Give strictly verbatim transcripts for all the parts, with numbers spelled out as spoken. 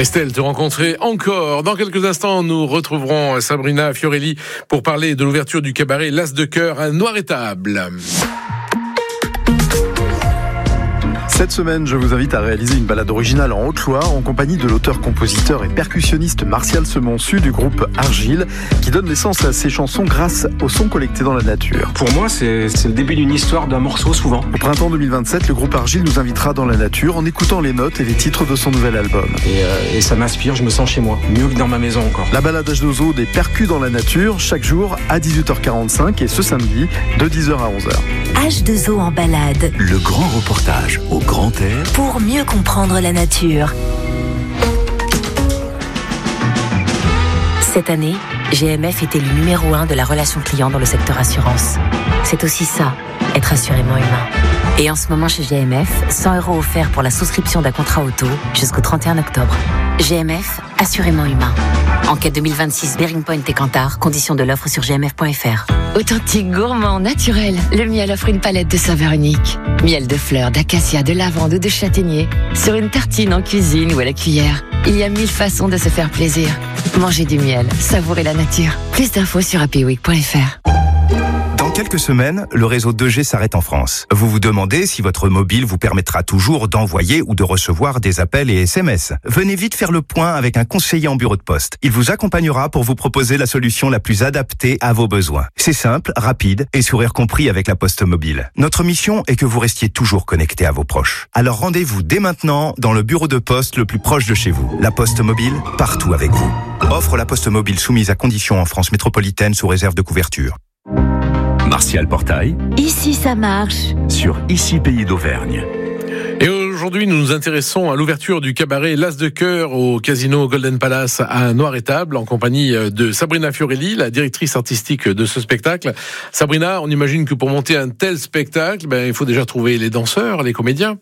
Estelle, te rencontrer encore. Dans quelques instants, nous retrouverons Sabrina Fiorelli pour parler de l'ouverture du cabaret L'As de Cœur à Noir-Étable. Cette semaine, je vous invite à réaliser une balade originale en Haute-Loire en compagnie de l'auteur, compositeur et percussionniste Martial Semonsu du groupe Argile, qui donne naissance à ses chansons grâce aux sons collectés dans la nature. Pour moi, c'est, c'est le début d'une histoire, d'un morceau souvent. Au printemps deux mille vingt-sept, le groupe Argile nous invitera dans la nature en écoutant les notes et les titres de son nouvel album. Et, euh, et ça m'inspire, je me sens chez moi, mieux que dans ma maison encore. La balade H deux O des percus dans la nature, chaque jour à dix-huit heures quarante-cinq et ce samedi de dix heures à onze heures. H deux O en balade. Le grand reportage au grand air. Pour mieux comprendre la nature. Cette année, G M F est élu numéro un de la relation client dans le secteur assurance. C'est aussi ça, être assurément humain. Et en ce moment chez G M F, cent euros offerts pour la souscription d'un contrat auto jusqu'au trente et un octobre. G M F, assurément humain. Enquête deux mille vingt-six, Bearing Point et Kantar, conditions de l'offre sur g m f point f r. Authentique, gourmand, naturel, le miel offre une palette de saveurs uniques. Miel de fleurs, d'acacia, de lavande ou de châtaignier. Sur une tartine, en cuisine ou à la cuillère. Il y a mille façons de se faire plaisir. Mangez du miel, savourez la nature. Plus d'infos sur happy week point f r. Dans quelques semaines, le réseau deux G s'arrête en France. Vous vous demandez si votre mobile vous permettra toujours d'envoyer ou de recevoir des appels et S M S. Venez vite faire le point avec un conseiller en bureau de poste. Il vous accompagnera pour vous proposer la solution la plus adaptée à vos besoins. C'est simple, rapide et sourire compris avec la Poste Mobile. Notre mission est que vous restiez toujours connecté à vos proches. Alors rendez-vous dès maintenant dans le bureau de poste le plus proche de chez vous. La Poste Mobile, partout avec vous. Offre La Poste Mobile soumise à conditions en France métropolitaine sous réserve de couverture. Martial Portail. Ici, ça marche. Sur Ici Pays d'Auvergne. Et aujourd'hui, nous nous intéressons à l'ouverture du cabaret L'As de Cœur au casino Golden Palace à Noir-Étable en compagnie de Sabrina Fiorelli, la directrice artistique de ce spectacle. Sabrina, on imagine que pour monter un tel spectacle, ben, il faut déjà trouver les danseurs, les comédiens.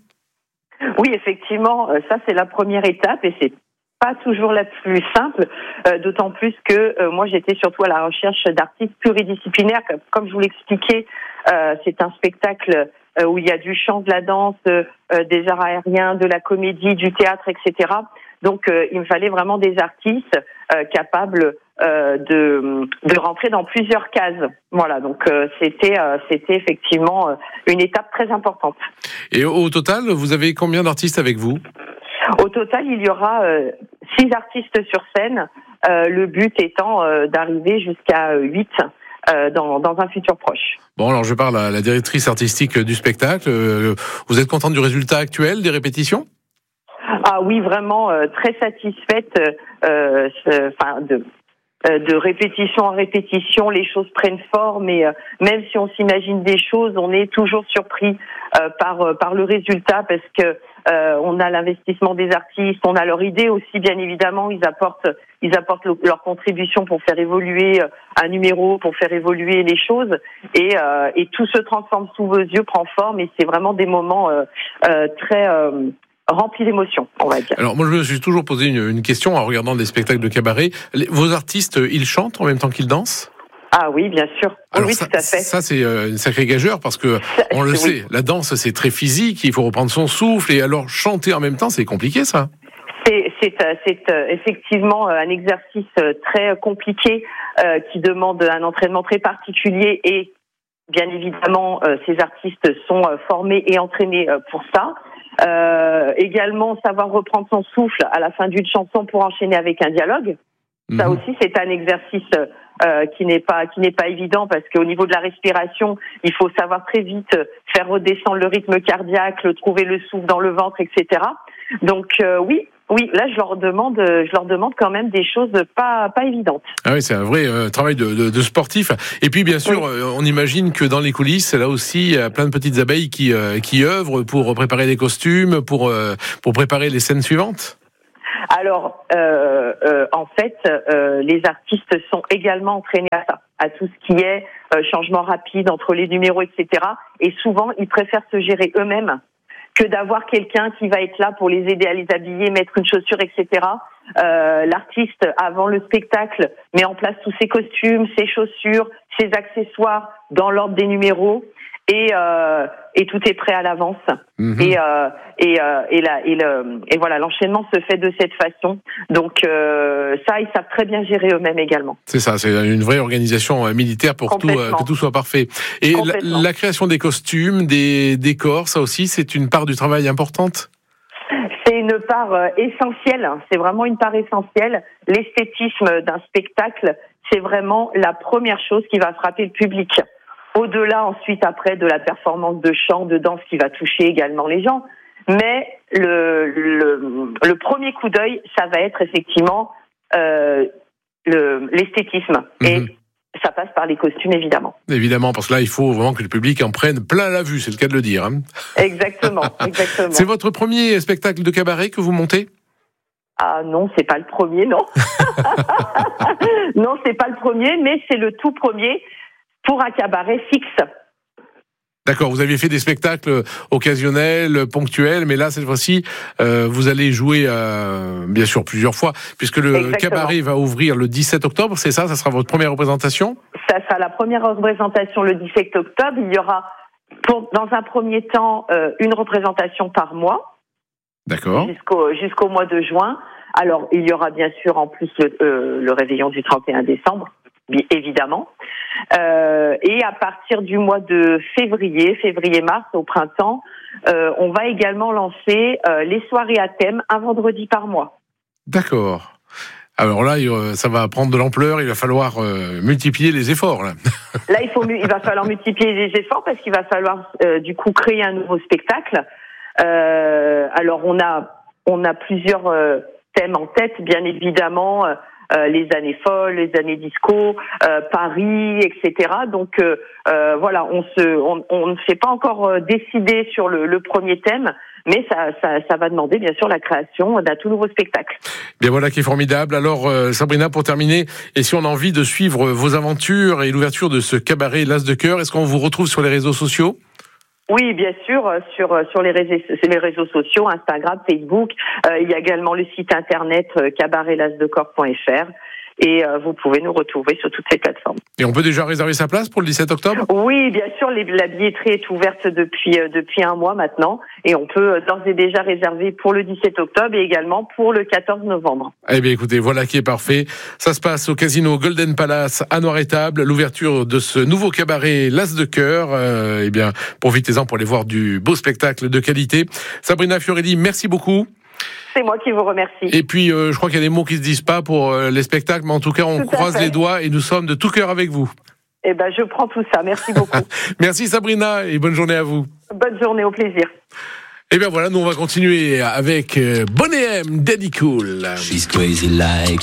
Oui, effectivement, ça c'est la première étape et c'est pas toujours la plus simple, euh, d'autant plus que euh, moi j'étais surtout à la recherche d'artistes pluridisciplinaires. Comme je vous l'expliquais, euh, c'est un spectacle euh, où il y a du chant, de la danse, euh, des arts aériens, de la comédie, du théâtre, et cetera. Donc euh, il me fallait vraiment des artistes euh, capables euh, de de rentrer dans plusieurs cases. Voilà, donc euh, c'était euh, c'était effectivement euh, une étape très importante. Et au, au total, vous avez combien d'artistes avec vous ? Au total, il y aura euh, six artistes sur scène, euh, le but étant euh, d'arriver jusqu'à huit euh, dans, dans un futur proche. Bon, alors je parle à la directrice artistique du spectacle. Euh, vous êtes contente du résultat actuel des répétitions ? Ah oui, vraiment euh, très satisfaite euh, ce, de, euh, de répétition en répétition. Les choses prennent forme et euh, même si on s'imagine des choses, on est toujours surpris euh, par, euh, par le résultat parce que Euh, on a l'investissement des artistes, on a leur idée aussi, bien évidemment. Ils apportent, ils apportent le, leur contribution pour faire évoluer un numéro, pour faire évoluer les choses, et, euh, et tout se transforme sous vos yeux, prend forme, et c'est vraiment des moments euh, euh, très euh, remplis d'émotions, on va dire. Alors moi, je me suis toujours posé une, une question en regardant des spectacles de cabaret. Les, vos artistes, ils chantent en même temps qu'ils dansent ? Ah oui, bien sûr. Alors oui, ça, tout à fait. Ça, c'est une sacrée gageure parce que, on le oui. sait, la danse, c'est très physique, il faut reprendre son souffle, et alors chanter en même temps, c'est compliqué, ça. C'est, c'est, c'est effectivement un exercice très compliqué euh, qui demande un entraînement très particulier et, bien évidemment, euh, ces artistes sont formés et entraînés pour ça. Euh, également, savoir reprendre son souffle à la fin d'une chanson pour enchaîner avec un dialogue. Ça mmh. aussi, c'est un exercice euh, qui n'est pas qui n'est pas évident parce qu'au niveau de la respiration, il faut savoir très vite faire redescendre le rythme cardiaque, le, trouver le souffle dans le ventre, et cetera. Donc euh, oui, oui, là je leur demande, je leur demande quand même des choses pas pas évidentes. Ah oui, c'est un vrai euh, travail de, de, de sportif. Et puis bien sûr, oui. euh, on imagine que dans les coulisses, là aussi, il y a plein de petites abeilles qui euh, qui œuvrent pour préparer les costumes, pour euh, pour préparer les scènes suivantes. Alors, euh, euh, en fait, euh, les artistes sont également entraînés à ça, à tout ce qui est euh, changement rapide entre les numéros, et cetera. Et souvent, ils préfèrent se gérer eux-mêmes que d'avoir quelqu'un qui va être là pour les aider à les habiller, mettre une chaussure, et cetera. Euh, l'artiste, avant le spectacle, met en place tous ses costumes, ses chaussures, ses accessoires dans l'ordre des numéros. et euh, et tout est prêt à l'avance. Mmh. Et euh, et euh, et là et le et voilà, l'enchaînement se fait de cette façon. Donc euh, ça, ils savent très bien gérer eux-mêmes également. C'est ça, c'est une vraie organisation militaire pour tout, euh, que tout soit parfait. Et la, la création des costumes, des décors, ça aussi, c'est une part du travail importante. C'est une part euh, essentielle. C'est vraiment une part essentielle. L'esthétisme d'un spectacle, c'est vraiment la première chose qui va frapper le public. Au-delà, ensuite, après, de la performance de chant, de danse qui va toucher également les gens. Mais le, le, le premier coup d'œil, ça va être effectivement euh, le, l'esthétisme. Mmh. Et ça passe par les costumes, évidemment. Évidemment, parce que là, il faut vraiment que le public en prenne plein la vue, c'est le cas de le dire. Hein. Exactement, exactement. C'est votre premier spectacle de cabaret que vous montez ? Ah non, c'est pas le premier, non. Non, c'est pas le premier, mais c'est le tout premier pour un cabaret fixe. D'accord, vous aviez fait des spectacles occasionnels, ponctuels, mais là, cette fois-ci, euh, vous allez jouer, euh, bien sûr, plusieurs fois, puisque le Exactement. Cabaret va ouvrir le dix-sept octobre, c'est ça ? Ça sera votre première représentation ? Ça sera la première représentation le dix-sept octobre. Il y aura, pour, dans un premier temps, euh, une représentation par mois. D'accord. Jusqu'au, jusqu'au mois de juin. Alors, il y aura bien sûr en plus le, euh, le réveillon du trente et un décembre, évidemment. Euh, et à partir du mois de février, février-mars, au printemps, euh, on va également lancer euh, les soirées à thème, un vendredi par mois. D'accord. Alors là, ça va prendre de l'ampleur, il va falloir euh, multiplier les efforts. Là, là il, faut, il va falloir multiplier les efforts parce qu'il va falloir euh, du coup créer un nouveau spectacle. Euh, alors on a, on a plusieurs euh, thèmes en tête, bien évidemment. Euh, Euh, les années folles, les années disco, euh, Paris, et cetera. Donc euh, euh, voilà, on se, on, on ne s'est pas encore euh, décidé sur le, le premier thème, mais ça, ça, ça va demander bien sûr la création d'un tout nouveau spectacle. Bien voilà qui est formidable. Alors euh, Sabrina, pour terminer, et si on a envie de suivre vos aventures et l'ouverture de ce cabaret L'As de Cœur, est-ce qu'on vous retrouve sur les réseaux sociaux ? Oui, bien sûr, sur sur les réseaux, les réseaux sociaux, Instagram, Facebook. Euh, il y a également le site internet euh, cabaret las de cœur point f r et euh, vous pouvez nous retrouver sur toutes ces plateformes. Et on peut déjà réserver sa place pour le dix-sept octobre ? Oui, bien sûr, les, la billetterie est ouverte depuis euh, depuis un mois maintenant et on peut euh, d'ores et déjà réserver pour le dix-sept octobre et également pour le quatorze novembre. Eh bien, écoutez, voilà qui est parfait. Ça se passe au casino Golden Palace à Noir-Étable, l'ouverture de ce nouveau cabaret L'As de Cœur. Euh, eh bien, profitez-en pour aller voir du beau spectacle de qualité. Sabrina Fiorelli, merci beaucoup. C'est moi qui vous remercie. Et puis, euh, je crois qu'il y a des mots qui se disent pas pour euh, les spectacles, mais en tout cas, on tout croise les doigts et nous sommes de tout cœur avec vous. Eh ben, je prends tout ça. Merci beaucoup. Merci Sabrina et bonne journée à vous. Bonne journée, au plaisir. Et bien voilà, nous on va continuer avec Boney M, Daddy Cool. She's crazy like